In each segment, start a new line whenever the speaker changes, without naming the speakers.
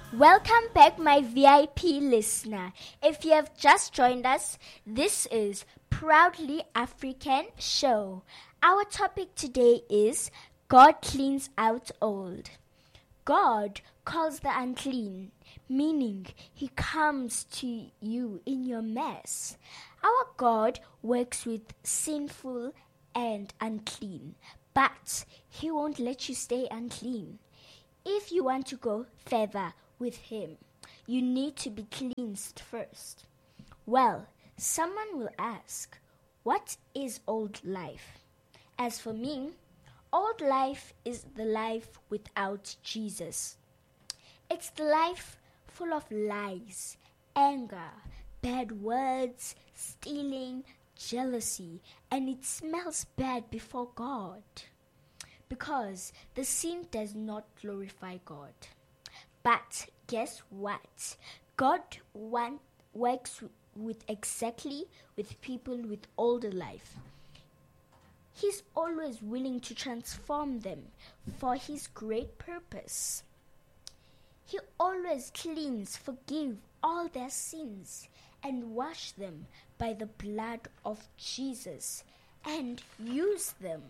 Welcome back, my VIP listener. If you have just joined us, this is Proudly African Show. Our topic today is God cleans out old. God calls the unclean, meaning He comes to you in your mess. Our God works with sinful and unclean, but He won't let you stay unclean. If you want to go further with Him, you need to be cleansed first. Well, someone will ask, what is old life? As for me, old life is the life without Jesus. It's the life full of lies, anger, bad words, stealing, jealousy, and it smells bad before God. Because the sin does not glorify God. But guess what? God works with people with older life. He's always willing to transform them for His great purpose. He always cleans, forgive all their sins and wash them by the blood of Jesus and use them.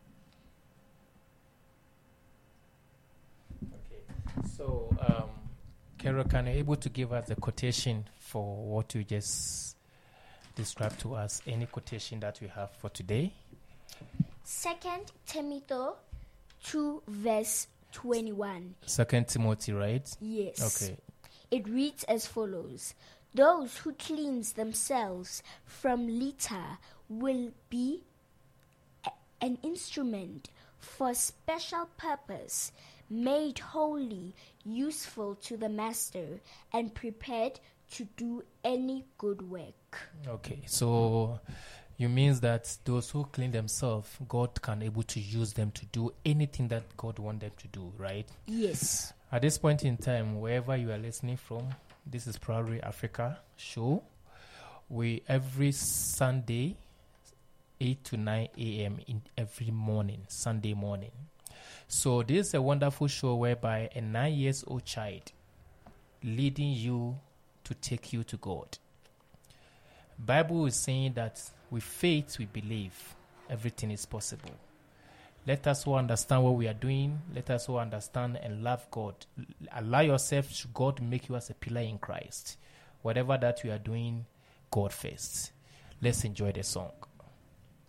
So, Carol, can you able to give us a quotation for what you just described to us? Any quotation that we have for today?
2 Timothy 2 verse 21.
2 Timothy, right?
Yes.
Okay.
It reads as follows. Those who cleanse themselves from litter will be an instrument for special purpose, made holy, useful to the master, and prepared to do any good work.
Okay, so you means that those who clean themselves, God can able to use them to do anything that God wants them to do, right?
Yes.
At this point in time, wherever you are listening from, this is Proudly Africa Show. We every Sunday, 8 to 9 a.m. in every morning, Sunday morning. So this is a wonderful show whereby a 9-year-old child leading you to take you to God. Bible is saying that with faith we believe everything is possible. Let us all understand what we are doing. Let us all understand and love God. Allow yourself to God make you as a pillar in Christ. Whatever that you are doing, God first. Let's enjoy the song.